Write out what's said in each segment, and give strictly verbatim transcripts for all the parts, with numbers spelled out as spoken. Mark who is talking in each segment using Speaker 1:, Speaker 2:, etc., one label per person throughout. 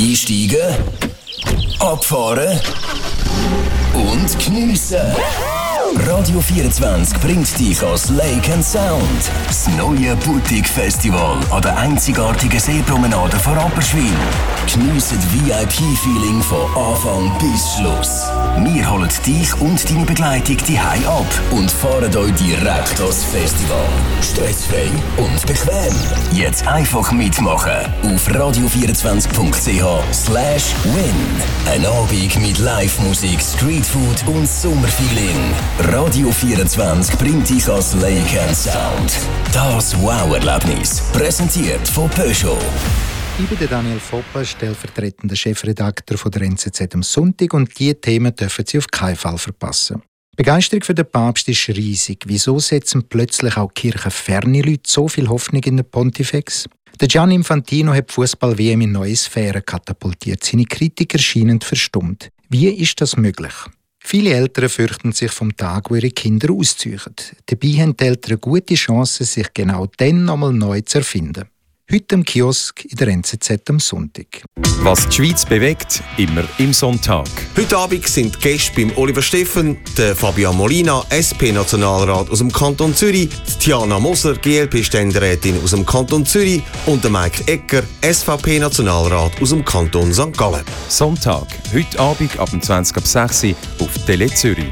Speaker 1: Einsteigen, abfahren und geniessen. Radio vierundzwanzig bringt dich ans Lake and Sound. Das neue Boutique Festival an der einzigartigen Seepromenade vor Rapperswil. Geniessen V I P-Feeling von Anfang bis Schluss. Wir holen dich und deine Begleitung hierheim ab und fahren euch direkt ans Festival. Stressfrei und bequem. Jetzt einfach mitmachen auf radio vierundzwanzig punkt c h slash win. Ein Abend mit Live-Musik, Streetfood und Sommerfeeling. Radio vierundzwanzig bringt dich als Lake and Sound. Das Wow-Erlebnis. Präsentiert von Peugeot.
Speaker 2: Ich bin Daniel Foppa, stellvertretender Chefredakteur von der N Z Z am Sonntag, und diese Themen dürfen Sie auf keinen Fall verpassen. Die Begeisterung für den Papst ist riesig. Wieso setzen plötzlich auch kirchenferne Leute so viel Hoffnung in den Pontifex? Der Gianni Infantino hat die Fußball-W M in neue Sphären katapultiert. Seine Kritiker scheinen verstummt. Wie ist das möglich? Viele Eltern fürchten sich vom Tag, wo ihre Kinder ausziehen. Dabei haben die Eltern gute Chancen, sich genau dann nochmal neu zu erfinden. Heute im Kiosk in der N Z Z am Sonntag.
Speaker 3: Was die Schweiz bewegt, immer im Sonntag.
Speaker 4: Heute Abend sind die Gäste beim Oliver Steffen, der Fabian Molina, S P-Nationalrat aus dem Kanton Zürich, die Tiana Moser, G L P-Ständerätin aus dem Kanton Zürich und der Mike Ecker, S V P-Nationalrat aus dem Kanton Sankt Gallen.
Speaker 3: Sonntag, heute Abend ab zwanzig ab sechs Uhr auf Tele Zürich.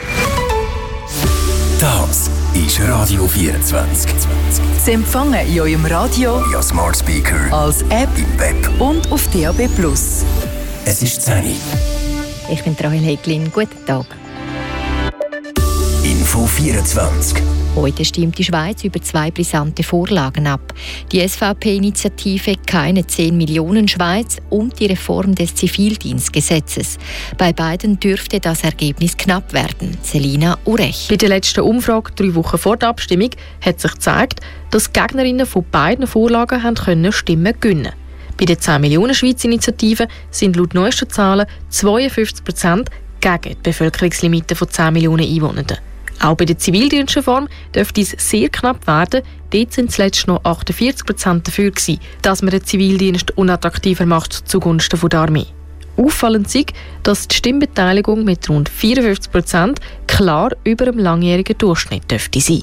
Speaker 1: Das ist Radio vierundzwanzig.
Speaker 5: Sie empfangen in eurem Radio,
Speaker 1: via Smart Speaker,
Speaker 5: als App
Speaker 1: im Web
Speaker 5: und auf D A B plus.
Speaker 1: Es ist zehn Uhr.
Speaker 6: Ich bin Rahel Heglin. Guten Tag.
Speaker 1: Info vierundzwanzig.
Speaker 6: Heute stimmt die Schweiz über zwei brisante Vorlagen ab. Die S V P-Initiative «Keine zehn Millionen Schweiz» und die Reform des Zivildienstgesetzes. Bei beiden dürfte das Ergebnis knapp werden. Selina Urech.
Speaker 7: Bei der letzten Umfrage, drei Wochen vor der Abstimmung, hat sich gezeigt, dass die Gegnerinnen von beiden Vorlagen haben können Stimmen gewinnen. Bei der zehn Millionen Schweiz-Initiative sind laut neuesten Zahlen zweiundfünfzig Prozent gegen die Bevölkerungslimite von zehn Millionen Einwohnern. Auch bei der Zivildienstreform dürfte es sehr knapp werden. Dort sind zuletzt noch achtundvierzig Prozent dafür gewesen, dass man den Zivildienst unattraktiver macht zugunsten der Armee. Auffallend ist, dass die Stimmbeteiligung mit rund vierundfünfzig Prozent klar über dem langjährigen Durchschnitt dürfte sein.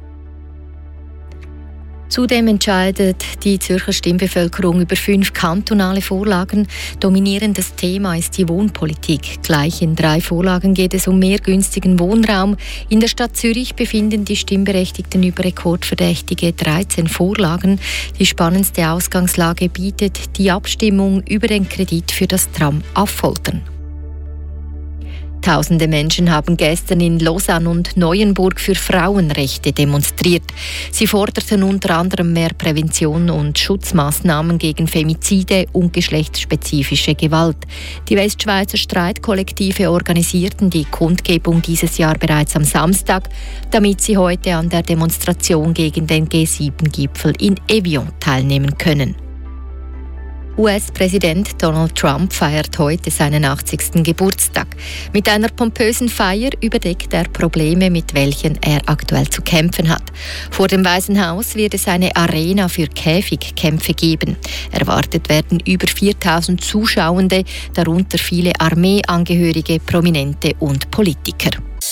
Speaker 6: Zudem entscheidet die Zürcher Stimmbevölkerung über fünf kantonale Vorlagen. Dominierendes Thema ist die Wohnpolitik. Gleich in drei Vorlagen geht es um mehr günstigen Wohnraum. In der Stadt Zürich befinden die Stimmberechtigten über rekordverdächtige dreizehn Vorlagen. Die spannendste Ausgangslage bietet die Abstimmung über den Kredit für das Tram Affoltern. Tausende Menschen haben gestern in Lausanne und Neuenburg für Frauenrechte demonstriert. Sie forderten unter anderem mehr Prävention und Schutzmaßnahmen gegen Femizide und geschlechtsspezifische Gewalt. Die Westschweizer Streitkollektive organisierten die Kundgebung dieses Jahr bereits am Samstag, damit sie heute an der Demonstration gegen den G sieben Gipfel in Evian teilnehmen können. U S-Präsident Donald Trump feiert heute seinen achtzigsten Geburtstag. Mit einer pompösen Feier überdeckt er Probleme, mit welchen er aktuell zu kämpfen hat. Vor dem Weißen Haus wird es eine Arena für Käfigkämpfe geben. Erwartet werden über viertausend Zuschauende, darunter viele Armeeangehörige, Prominente und Politiker.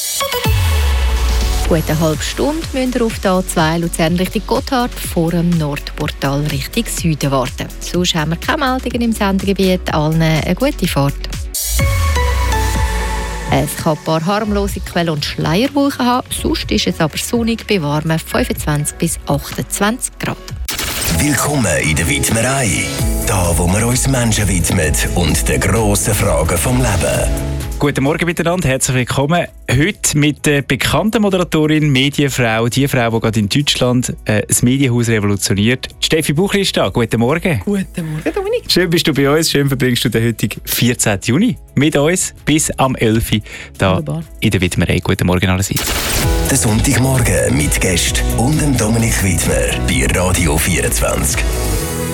Speaker 6: Gut eine halbe Stunde müsst ihr auf der A zwei Luzern Richtung Gotthard vor dem Nordportal Richtung Süden warten. Sonst haben wir keine Meldungen im Sendegebiet. Allen eine gute Fahrt. Es kann ein paar harmlose Quellen und Schleierwolken haben. Sonst ist es aber sonnig bei warmen fünfundzwanzig bis achtundzwanzig Grad.
Speaker 1: Willkommen in der Widmerei. Da, wo wir uns Menschen widmen und den grossen Fragen vom Leben.
Speaker 8: Guten Morgen miteinander, herzlich willkommen. Heute mit der bekannten Moderatorin, Medienfrau, die Frau, die gerade in Deutschland äh, das Medienhaus revolutioniert. Steffi Buchli ist da. Guten Morgen.
Speaker 9: Guten Morgen, Dominik.
Speaker 8: Schön bist du bei uns, schön verbringst du den heutigen vierzehnten Juni mit uns bis am elften da Wunderbar. In der Widmerei. Guten Morgen allerseits.
Speaker 1: Der Sonntagmorgen mit Gästen und dem Dominik Widmer bei Radio vierundzwanzig.